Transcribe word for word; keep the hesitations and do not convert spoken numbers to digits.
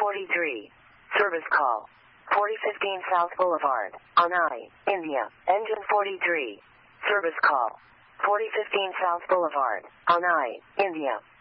forty-three. Service call. forty fifteen South Boulevard, Anai, India. Engine forty-three. Service call. forty fifteen South Boulevard, Anai, India.